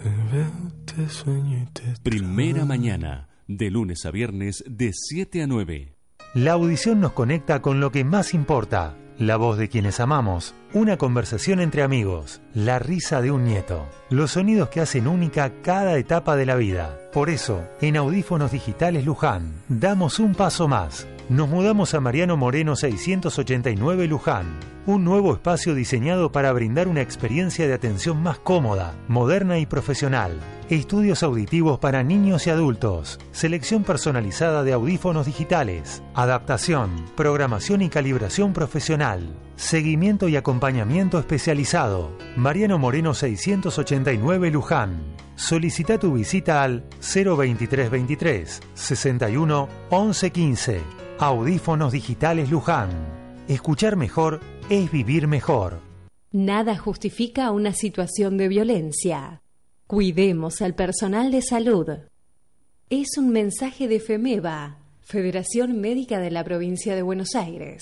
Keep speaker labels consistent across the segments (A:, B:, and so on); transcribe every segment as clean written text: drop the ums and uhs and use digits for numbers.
A: Primera mañana, de lunes a viernes, de 7 a 9.
B: La audición nos conecta con lo que más importa. La voz de quienes amamos, una conversación entre amigos, la risa de un nieto, los sonidos que hacen única cada etapa de la vida. Por eso, en Audífonos Digitales Luján, damos un paso más. Nos mudamos a Mariano Moreno 689 Luján, un nuevo espacio diseñado para brindar una experiencia de atención más cómoda, moderna y profesional. Estudios auditivos para niños y adultos, selección personalizada de audífonos digitales, adaptación, programación y calibración profesional, seguimiento y acompañamiento especializado. Mariano Moreno 689 Luján. Solicita tu visita al 02323 61 11 15. Audífonos Digitales Luján. Escuchar mejor es vivir mejor.
C: Nada justifica una situación de violencia. Cuidemos al personal de salud. Es un mensaje de FEMEVA, Federación Médica de la Provincia de Buenos Aires.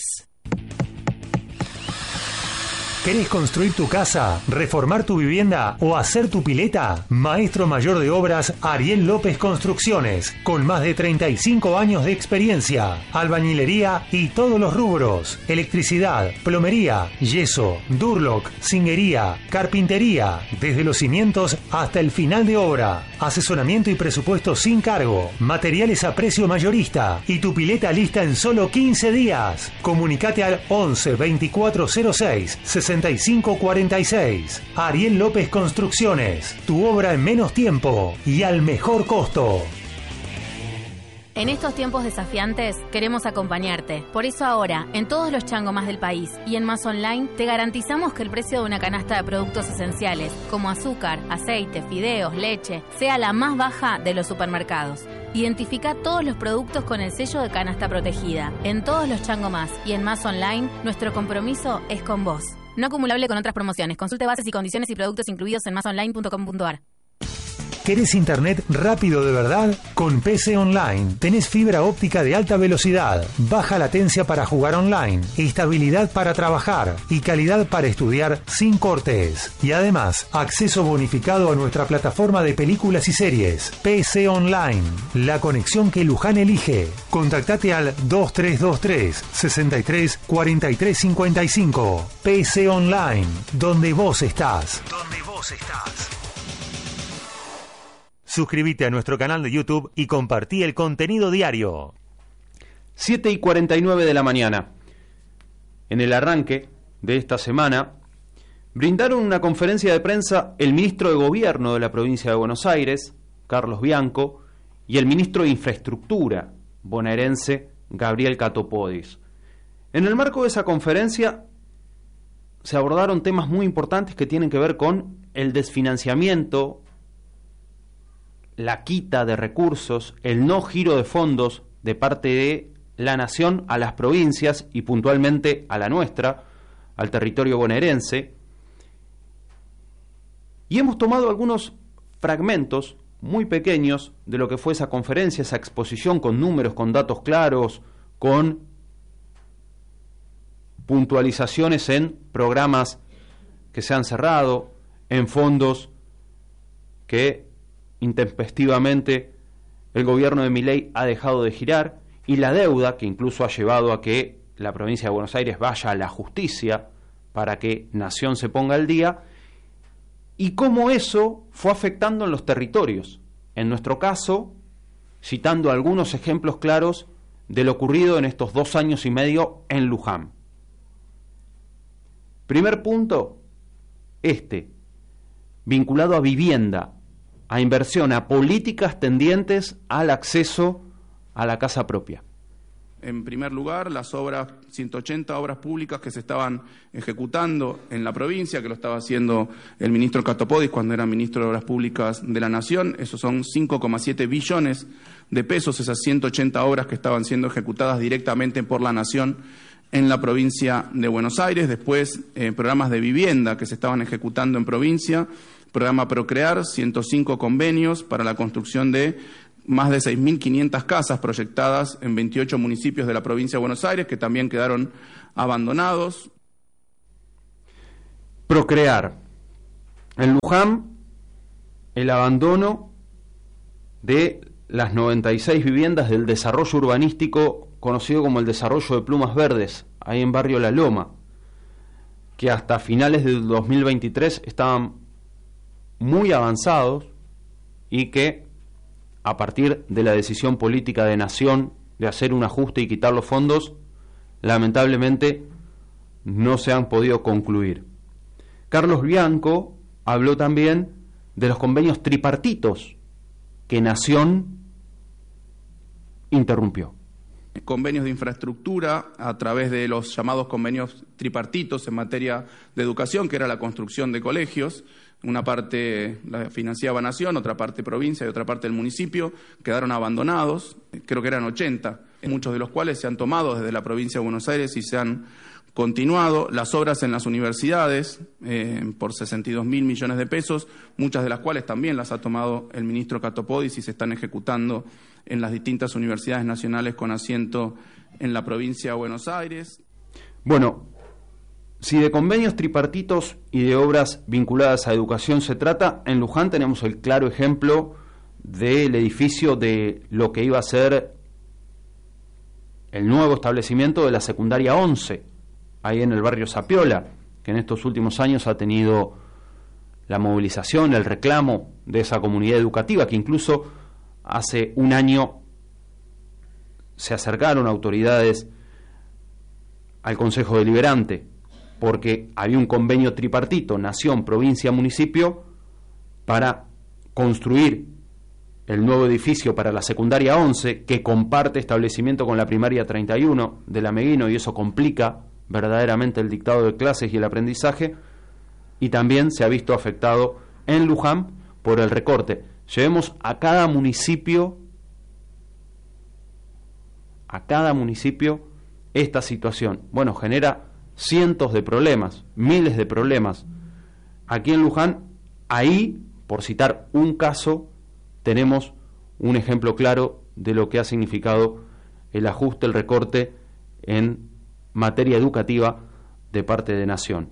B: ¿Querés construir tu casa, reformar tu vivienda o hacer tu pileta? Maestro Mayor de Obras Ariel López Construcciones, con más de 35 años de experiencia, albañilería y todos los rubros, electricidad, plomería, yeso, durlock, zinguería, carpintería, desde los cimientos hasta el final de obra, asesoramiento y presupuesto sin cargo, materiales a precio mayorista y tu pileta lista en solo 15 días. Comunicate al 11 2406 6546. Ariel López Construcciones, tu obra en menos tiempo y al mejor costo.
D: En estos tiempos desafiantes queremos acompañarte. Por eso ahora, en todos los changomás del país y en Más Online, te garantizamos que el precio de una canasta de productos esenciales, como azúcar, aceite, fideos, leche, sea la más baja de los supermercados. Identifica todos los productos con el sello de canasta protegida. En todos los changomás y en Más Online, nuestro compromiso es con vos. No acumulable con otras promociones. Consulte bases y condiciones y productos incluidos en masonline.com.ar.
B: ¿Querés internet rápido de verdad? Con PC Online tenés fibra óptica de alta velocidad, baja latencia para jugar online, estabilidad para trabajar y calidad para estudiar sin cortes. Y además, acceso bonificado a nuestra plataforma de películas y series. PC Online, la conexión que Luján elige. Contactate al 2323 63 43 55. PC Online, donde vos estás. Donde vos estás. Suscríbete a nuestro canal de YouTube y compartí el contenido diario.
E: 7:49 de la mañana. En el arranque de esta semana, brindaron una conferencia de prensa el ministro de Gobierno de la provincia de Buenos Aires, Carlos Bianco, y el ministro de Infraestructura bonaerense, Gabriel Catopodis. En el marco de esa conferencia se abordaron temas muy importantes que tienen que ver con el desfinanciamiento, la quita de recursos, el no giro de fondos de parte de la nación a las provincias y puntualmente a la nuestra, al territorio bonaerense. Y hemos tomado algunos fragmentos muy pequeños de lo que fue esa conferencia, esa exposición con números, con datos claros, con puntualizaciones en programas que se han cerrado, en fondos que intempestivamente el gobierno de Milei ha dejado de girar, y la deuda que incluso ha llevado a que la provincia de Buenos Aires vaya a la justicia para que Nación se ponga al día, y cómo eso fue afectando en los territorios. En nuestro caso, citando algunos ejemplos claros de lo ocurrido en estos 2 años y medio en Luján. Primer punto, vinculado a vivienda, a inversión, a políticas tendientes al acceso a la casa propia.
F: En primer lugar, las obras, 180 obras públicas que se estaban ejecutando en la provincia, que lo estaba haciendo el ministro Catopodis cuando era ministro de Obras Públicas de la Nación. Esos son 5,7 billones de pesos, esas 180 obras que estaban siendo ejecutadas directamente por la Nación en la provincia de Buenos Aires. Después, programas de vivienda que se estaban ejecutando en provincia. Programa Procrear, 105 convenios para la construcción de más de 6.500 casas proyectadas en 28 municipios de la provincia de Buenos Aires, que también quedaron abandonados.
E: Procrear. En Luján el abandono de las 96 viviendas del desarrollo urbanístico conocido como el desarrollo de Plumas Verdes, ahí en Barrio La Loma, que hasta finales del 2023 estaban muy avanzados y que a partir de la decisión política de Nación de hacer un ajuste y quitar los fondos, lamentablemente no se han podido concluir. Carlos Bianco habló también de los convenios tripartitos que Nación interrumpió.
F: Convenios de infraestructura a través de los llamados convenios tripartitos en materia de educación, que era la construcción de colegios. Una parte la financiaba Nación, otra parte provincia y otra parte el municipio, quedaron abandonados, creo que eran 80, muchos de los cuales se han tomado desde la provincia de Buenos Aires y se han continuado. Las obras en las universidades por 62.000 millones de pesos, muchas de las cuales también las ha tomado el ministro Catopodis y se están ejecutando en las distintas universidades nacionales con asiento en la provincia de Buenos Aires.
E: Bueno, si de convenios tripartitos y de obras vinculadas a educación se trata, en Luján tenemos el claro ejemplo del edificio de lo que iba a ser el nuevo establecimiento de la secundaria 11, ahí en el barrio Zapiola, que en estos últimos años ha tenido la movilización, el reclamo de esa comunidad educativa, que incluso hace un año se acercaron autoridades al Consejo Deliberante, porque había un convenio tripartito, Nación, provincia, municipio, para construir el nuevo edificio para la secundaria 11, que comparte establecimiento con la primaria 31 de la Meguino, y eso complica verdaderamente el dictado de clases y el aprendizaje, y también se ha visto afectado en Luján por el recorte. Llevemos a cada municipio esta situación. Bueno, genera cientos de problemas, miles de problemas. Aquí en Luján, ahí, por citar un caso, tenemos un ejemplo claro de lo que ha significado el ajuste, el recorte en materia educativa de parte de Nación.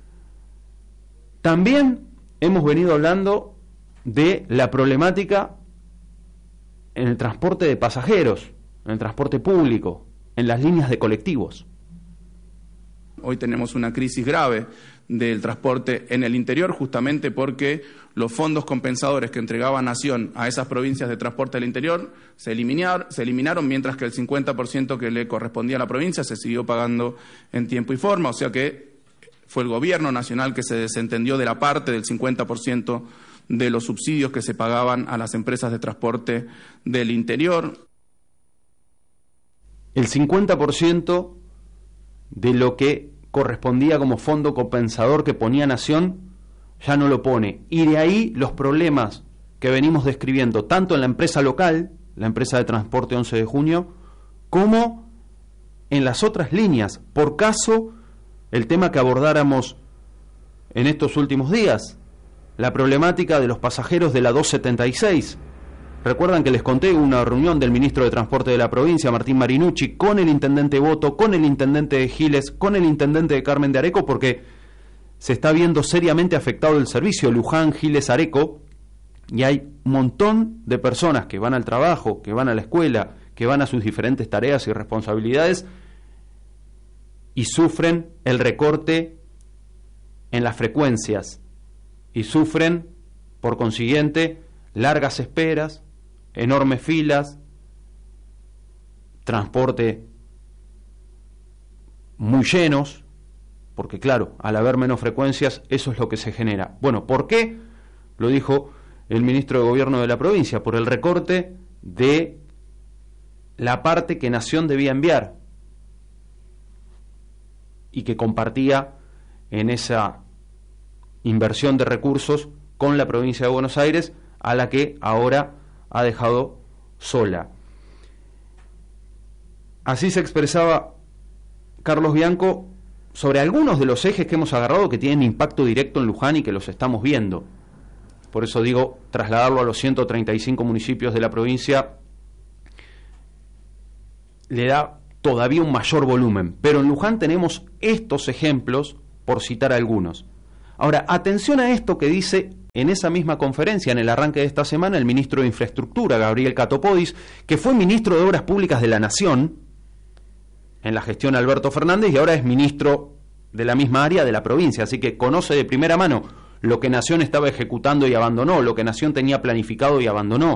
E: También hemos venido hablando de la problemática en el transporte de pasajeros, en el transporte público, en las líneas de colectivos.
F: Hoy tenemos una crisis grave del transporte en el interior, justamente porque los fondos compensadores que entregaba Nación a esas provincias de transporte del interior se eliminaron, mientras que el 50% que le correspondía a la provincia se siguió pagando en tiempo y forma. O sea que fue el gobierno nacional que se desentendió de la parte del 50% de los subsidios que se pagaban a las empresas de transporte del interior.
E: El 50% de lo que correspondía como fondo compensador que ponía Nación ya no lo pone, y de ahí los problemas que venimos describiendo tanto en la empresa local, la empresa de transporte 11 de junio, como en las otras líneas. Por caso, el tema que abordáramos en estos últimos días, la problemática de los pasajeros de la 276. Recuerdan que les conté una reunión del ministro de Transporte de la provincia, Martín Marinucci, con el intendente Boto, con el intendente de Giles, con el intendente de Carmen de Areco, porque se está viendo seriamente afectado el servicio Luján, Giles, Areco, y hay un montón de personas que van al trabajo, que van a la escuela, que van a sus diferentes tareas y responsabilidades, y sufren el recorte en las frecuencias, y sufren, por consiguiente, largas esperas, enormes filas, transporte muy llenos, porque claro, al haber menos frecuencias, eso es lo que se genera. Bueno, ¿por qué? Lo dijo el ministro de Gobierno de la provincia, por el recorte de la parte que Nación debía enviar y que compartía en esa inversión de recursos con la provincia de Buenos Aires, a la que ahora ha dejado sola. Así se expresaba Carlos Bianco sobre algunos de los ejes que hemos agarrado que tienen impacto directo en Luján y que los estamos viendo. Por eso digo, trasladarlo a los 135 municipios de la provincia le da todavía un mayor volumen. Pero en Luján tenemos estos ejemplos, por citar algunos. Ahora, atención a esto que dice en esa misma conferencia, en el arranque de esta semana, el ministro de Infraestructura, Gabriel Catopodis, que fue ministro de Obras Públicas de la Nación en la gestión Alberto Fernández y ahora es ministro de la misma área de la provincia, así que conoce de primera mano lo que Nación estaba ejecutando y abandonó, lo que Nación tenía planificado y abandonó.